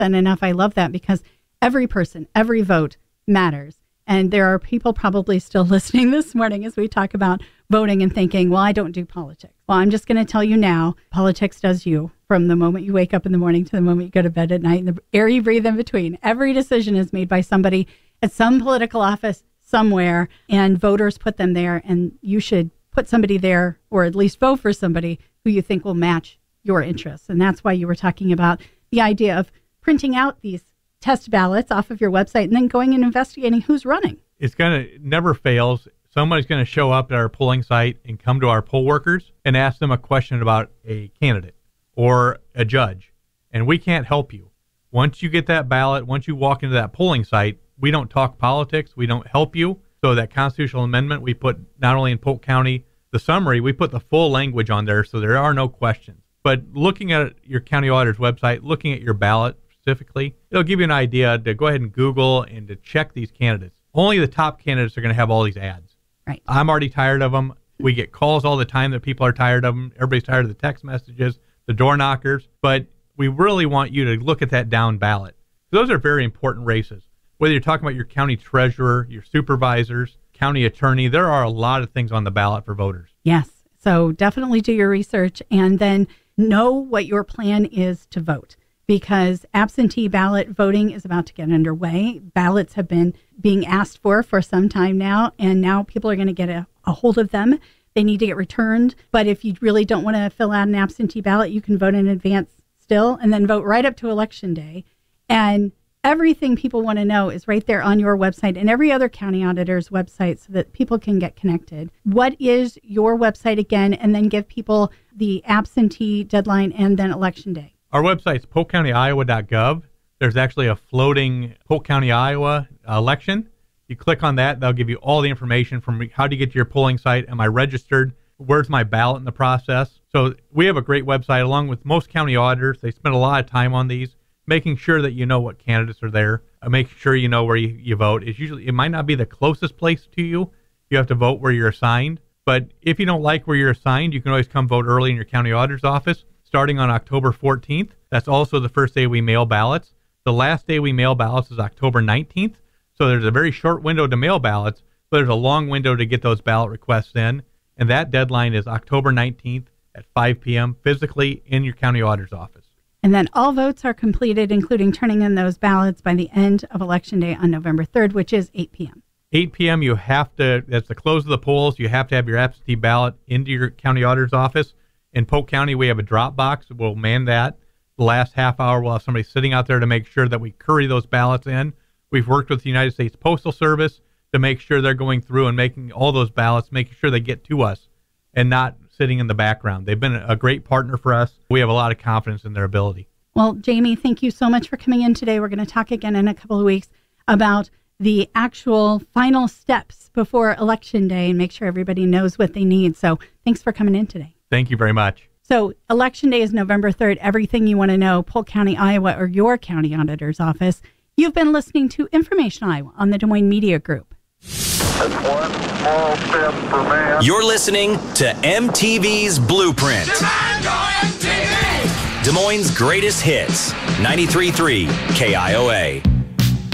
than enough. I love that because every person, every vote matters. And there are people probably still listening this morning as we talk about voting and thinking, well, I don't do politics. Well, I'm just going to tell you now, politics does you from the moment you wake up in the morning to the moment you go to bed at night and the air you breathe in between. Every decision is made by somebody at some political office somewhere, and voters put them there, and you should put somebody there or at least vote for somebody who you think will match your interests. And that's why you were talking about the idea of printing out these test ballots off of your website and then going and investigating who's running. It's going to never fails. Somebody's going to show up at our polling site and come to our poll workers and ask them a question about a candidate or a judge. And we can't help you. Once you get that ballot, once you walk into that polling site, we don't talk politics. We don't help you. So that constitutional amendment, we put not only in Polk County, the summary, we put the full language on there so there are no questions. But looking at your county auditor's website, looking at your ballot specifically, it'll give you an idea to go ahead and Google and to check these candidates. Only the top candidates are going to have all these ads. Right. I'm already tired of them. We get calls all the time that people are tired of them. Everybody's tired of the text messages, the door knockers. But we really want you to look at that down ballot. Those are very important races. Whether you're talking about your county treasurer, your supervisors, county attorney, there are a lot of things on the ballot for voters. Yes. So definitely do your research and then know what your plan is to vote, because absentee ballot voting is about to get underway. Ballots have been being asked for some time now, and now people are going to get a hold of them. They need to get returned. But if you really don't want to fill out an absentee ballot, you can vote in advance still and then vote right up to Election Day. And everything people want to know is right there on your website and every other county auditor's website so that people can get connected. What is your website again? And then give people the absentee deadline and then Election Day. Our website's polkcountyiowa.gov. There's actually a floating Polk County, Iowa election. You click on that, they'll give you all the information from how do you get to your polling site, am I registered, where's my ballot in the process. So we have a great website along with most county auditors. They spend a lot of time on these, making sure that you know what candidates are there, making sure you know where you vote. It might not be the closest place to you. You have to vote where you're assigned. But if you don't like where you're assigned, you can always come vote early in your county auditor's office starting on October 14th. That's also the first day we mail ballots. The last day we mail ballots is October 19th. So there's a very short window to mail ballots, but there's a long window to get those ballot requests in. And that deadline is October 19th at 5 p.m. physically in your county auditor's office. And then all votes are completed, including turning in those ballots by the end of Election Day on November 3rd, which is 8 p.m. 8 p.m. you have to, that's the close of the polls, you have to have your absentee ballot into your county auditor's office. In Polk County, we have a drop box. We'll man that. The last half hour, we'll have somebody sitting out there to make sure that we curry those ballots in. We've worked with the United States Postal Service to make sure they're going through and making all those ballots, making sure they get to us and not sitting in the background. They've been a great partner for us. We have a lot of confidence in their ability. Well, Jamie, thank you so much for coming in today. We're going to talk again in a couple of weeks about the actual final steps before Election Day and make sure everybody knows what they need. So thanks for coming in today. Thank you very much. So Election Day is November 3rd. Everything you want to know, Polk County, Iowa, or your county auditor's office. You've been listening to Information Iowa on the Des Moines Media Group. That's one small step for man. You're listening to MTV's Blueprint. Des Moines' greatest hits. 93.3 KIOA.